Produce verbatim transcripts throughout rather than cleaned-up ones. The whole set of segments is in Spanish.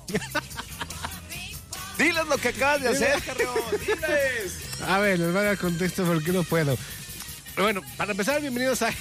Diles lo que acabas de hacer, Carrión. Diles. A ver, les voy a dar contexto porque no puedo. Bueno, para empezar, bienvenidos a...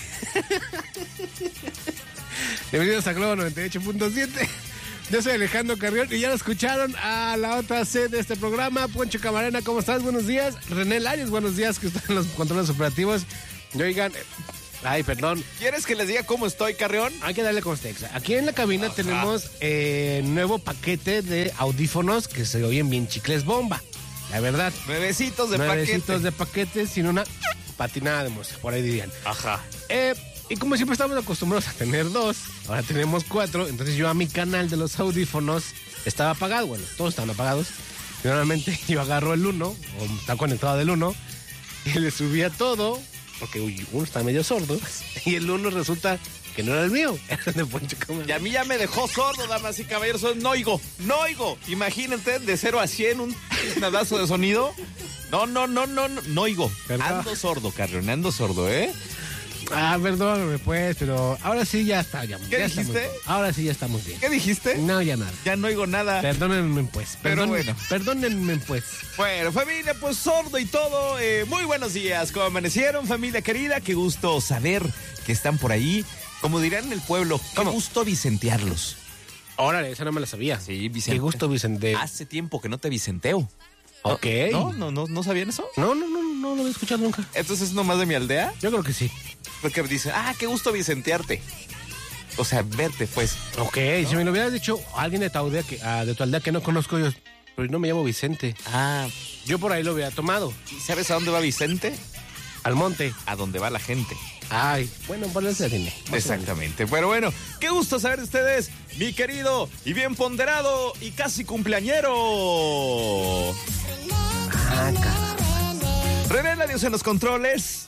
bienvenidos a Globo noventa y ocho punto siete. Yo soy Alejandro Carrión y ya lo escucharon a la otra C de este programa. Poncho Camarena, ¿cómo estás? Buenos días. René Larios, buenos días, que están en los controles operativos. Y oigan... Ay, perdón. ¿Quieres que les diga cómo estoy, Carrión? Hay que darle contexto. Aquí en la cabina Ajá. tenemos eh, nuevo paquete de audífonos que se oyen bien chicles bomba. La verdad. Nuevecitos de Nuevecitos paquete. Nuevecitos de paquete sin una patinada de muestra, por ahí dirían. Ajá. Eh, y como siempre estamos acostumbrados a tener dos, ahora tenemos cuatro. Entonces yo a mi canal de los audífonos estaba apagado. Bueno, todos están apagados. Y normalmente yo agarro el uno, o está conectado del uno, y le subía todo. Porque uy, uno está medio sordo y el uno resulta que no era el mío, era de Poncho Camarena. Y a mí ya me dejó sordo, damas y caballeros, no oigo, no oigo. Imagínate, de cero a cien, un nadazo de sonido. No, no, no, no, no, no oigo. ¿Verdad? Ando sordo, Carrión, ando sordo, ¿eh? Ah, perdóname pues, pero ahora sí ya está. Ya, ¿Qué ya dijiste? Estamos, ahora sí ya estamos bien. ¿Qué dijiste? No, ya nada. Ya no oigo nada. Perdónenme pues. Pero Perdón, bueno. Perdónenme pues. Bueno, familia, pues sordo y todo. Eh, muy buenos días. ¿Cómo amanecieron, familia querida? Qué gusto saber que están por ahí. Como dirán en el pueblo, qué ¿Cómo? gusto vicentearlos. Órale, esa no me la sabía. Sí, Vicente. Qué gusto, Vicente. Hace tiempo que no te vicenteo. Ok. ¿No? ¿No, no, no sabían eso? No, no, no, no lo había escuchado nunca. ¿Entonces es nomás de mi aldea? Yo creo que sí. Porque dicen, ah, qué gusto vicentearte. O sea, verte, pues. Ok, ¿no? Si me lo hubieras dicho alguien de tu aldea que, uh, de tu aldea que no conozco yo, pero no me llamo Vicente. Ah. Yo por ahí lo hubiera tomado. ¿Y sabes a dónde va Vicente? Al monte. A donde va la gente. Ay, bueno, por eso tiene. Exactamente. Pero bueno, qué gusto saber de ustedes, mi querido y bien ponderado y casi cumpleañero. Ah, caramba. René Larios en los controles.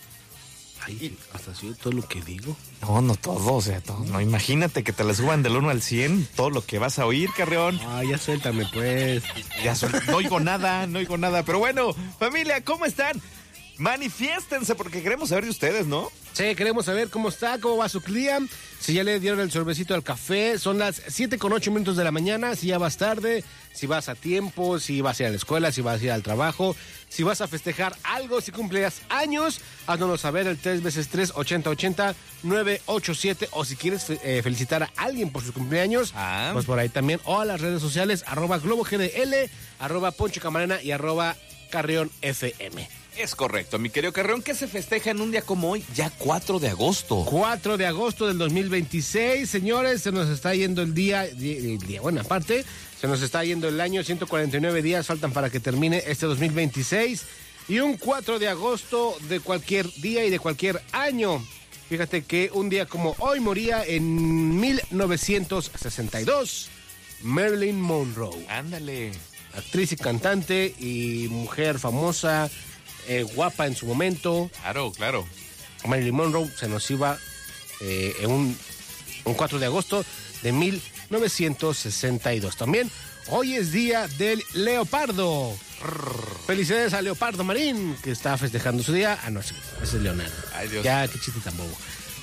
Ay, hasta así todo lo que digo. No, no todo, o sea, todo. No, imagínate que te la suban del uno al cien, todo lo que vas a oír, Carrión. Ah, ya suéltame, pues. Ya suel- no oigo nada, no oigo nada. Pero bueno, familia, ¿cómo están? Manifiéstense porque queremos saber de ustedes, ¿no? Sí, queremos saber cómo está, cómo va su día, si ya le dieron el sorbecito al café. Son las siete con ocho minutos de la mañana, si ya vas tarde, si vas a tiempo, si vas a ir a la escuela, si vas a ir al trabajo, si vas a festejar algo, si cumples años, haznos saber el tres veces tres, ochenta ochenta, nueve ocho siete, o si quieres eh, felicitar a alguien por su cumpleaños, ah. pues por ahí también, o a las redes sociales, arroba Globo G D L, arroba Poncho Camarena y arroba Carrión F M. Es correcto, mi querido Carrión, que se festeja en un día como hoy, ya cuatro de agosto. cuatro de agosto del dos mil veintiséis, señores, se nos está yendo el día, el día, bueno, aparte, se nos está yendo el año, ciento cuarenta y nueve días faltan para que termine este dos mil veintiséis, y un cuatro de agosto de cualquier día y de cualquier año. Fíjate que un día como hoy moría en mil novecientos sesenta y dos Marilyn Monroe. Ándale. Actriz y cantante y mujer famosa, Eh, guapa en su momento. Claro, claro. Marilyn Monroe se nos iba eh, en un, un cuatro de agosto de mil novecientos sesenta y dos. También hoy es día del leopardo. Felicidades a Leopardo Marín, que está festejando su día. Ah, no, ese es Leonardo. Ay, Dios. Ya, qué chiste tan bobo.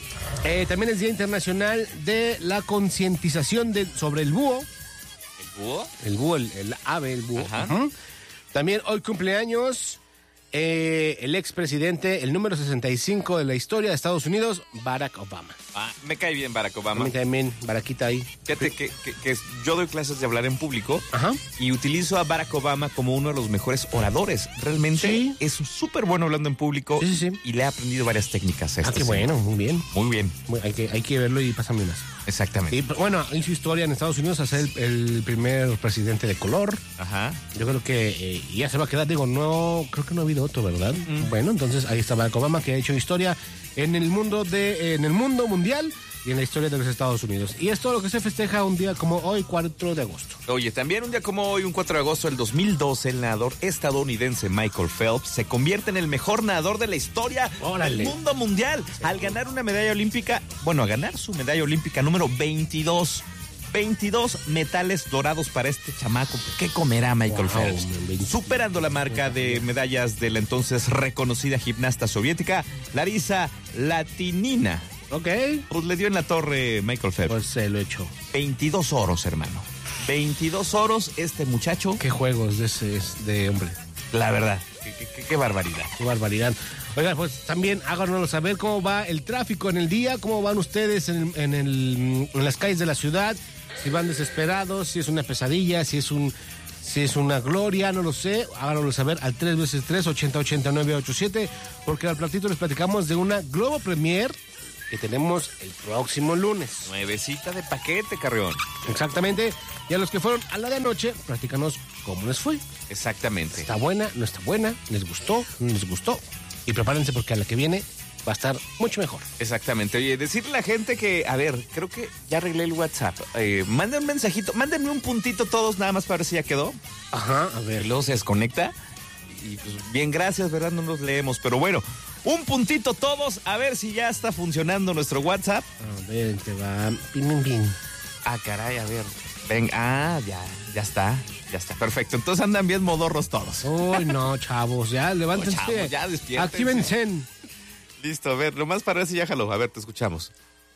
Eh, también es Día Internacional de la Concientización de, sobre el búho. ¿El búho? El búho, el, el ave, el búho. Ajá. Uh-huh. También hoy cumpleaños eh, el expresidente, el número sesenta y cinco de la historia de Estados Unidos, Barack Obama. Ah, me cae bien Barack A Obama. mí también, Baraquita ahí. Fíjate que, que, que yo doy clases de hablar en público. Ajá. Y utilizo a Barack Obama como uno de los mejores oradores. Realmente Sí. es súper bueno hablando en público. Sí, sí, sí. Y le he aprendido varias técnicas a Ah, este qué señor. bueno, muy bien. Muy bien, Muy- hay, que, hay que verlo y pásame unas. exactamente. Y bueno, hizo historia en Estados Unidos a ser el, el primer presidente de color. Ajá. Yo creo que eh, ya se va a quedar, digo, no, creo que no ha habido otro, ¿verdad? Mm. Bueno, entonces ahí está Barack Obama, que ha hecho historia en el mundo de, en el mundo mundial y en la historia de los Estados Unidos. Y es todo lo que se festeja un día como hoy, cuatro de agosto. Oye, también un día como hoy, un cuatro de agosto del dos mil doce, el nadador estadounidense Michael Phelps se convierte en el mejor nadador de la historia Órale. del mundo mundial al ganar una medalla olímpica, bueno, a ganar su medalla olímpica número veintidós. veintidós metales dorados para este chamaco. ¿Qué comerá Michael Wow, Phelps? veintidós. Superando la marca de medallas de la entonces reconocida gimnasta soviética, Larisa Latinina. Ok. Pues le dio en la torre Michael Phelps. Pues se lo he hecho. veintidós oros, hermano. veintidós oros este muchacho. Qué juegos de ese de hombre. La verdad, qué, qué, qué barbaridad. Qué barbaridad. Oigan, pues también háganoslo saber cómo va el tráfico en el día, cómo van ustedes en, en, el, en las calles de la ciudad, si van desesperados, si es una pesadilla, si es un si es una gloria, no lo sé. Háganoslo saber al tres veces tres, ochenta, ochenta y nueve, ochenta y siete, porque al platito les platicamos de una Globo Premier que tenemos el próximo lunes. Nuevecita de paquete, Carrión. Exactamente. Y a los que fueron a la de anoche, platícanos cómo les fue. Exactamente. ¿Está buena? ¿No está buena? ¿Les gustó? ¿No les gustó? Y prepárense porque a la que viene va a estar mucho mejor. Exactamente. Oye, decirle a la gente que, a ver, creo que ya arreglé el WhatsApp. Eh, manden un mensajito, mándenme un puntito todos nada más para ver si ya quedó. Ajá, a ver. Y luego se desconecta. Y pues bien, gracias, ¿verdad? No nos leemos. Pero bueno, un puntito todos, a ver si ya está funcionando nuestro WhatsApp. A ver, te va. Pin, pin, pin. Ah, caray, a ver. Ven, ah, ya, ya está. Ya está, perfecto. Entonces andan bien modorros todos. Uy, no, chavos, ya, levántense. No, chavos, ya despiértense. Actívense. Listo, a ver, nomás para ver si ya jaló. A ver, te escuchamos.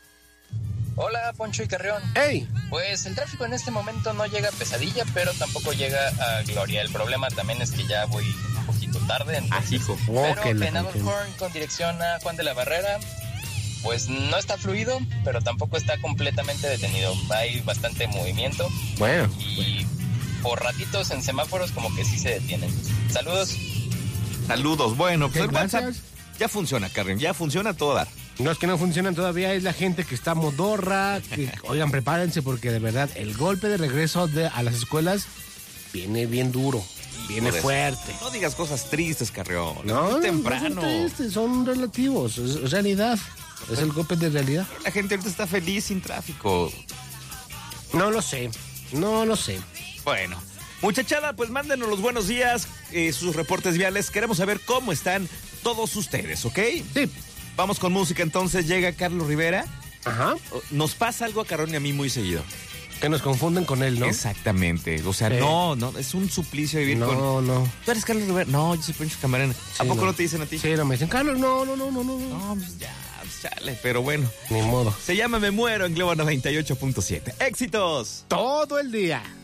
Hola, Poncho y Carrión. ¡Ey! Pues el tráfico en este momento no llega a pesadilla, pero tampoco llega a gloria. El problema también es que ya voy un poquito tarde. Entonces, ah, hijo. Pero Okay, en Adolfhorn con dirección a Juan de la Barrera, pues no está fluido, pero tampoco está completamente detenido. Hay bastante movimiento. Bueno. Y por ratitos en semáforos como que sí se detienen. Saludos. Saludos. Bueno, pues Okay, el WhatsApp gracias. ya funciona, Carmen. Ya funciona a todo dar. Los que no funcionan todavía es la gente que está modorra. Que, oigan, prepárense porque de verdad el golpe de regreso de, a las escuelas viene bien duro. Viene Joder. fuerte. No digas cosas tristes, Carrión. No, Muy no, temprano. no son tristes, son relativos. Es, es realidad. Es el golpe de realidad. La gente ahorita está feliz sin tráfico. No lo sé. No lo sé. Bueno, muchachada, pues mándenos los buenos días, eh, sus reportes viales. Queremos saber cómo están todos ustedes, ¿ok? Sí. Vamos con música, entonces llega Carlos Rivera. Ajá. Nos pasa algo a Carón y a mí muy seguido. Que nos confunden con él, ¿no? Exactamente. O sea, Sí. no, no, es un suplicio vivir No, con... no. ¿Tú eres Carlos Rivera? No, yo soy Poncho Camarena. ¿A Sí, poco no. no te dicen a ti? Sí, no me dicen, Carlos, no, no, no, no, no. No, pues ya, pues chale, pero bueno. Ni modo. Se llama Me Muero en Globo noventa y ocho punto siete. ¡Éxitos! Todo el día.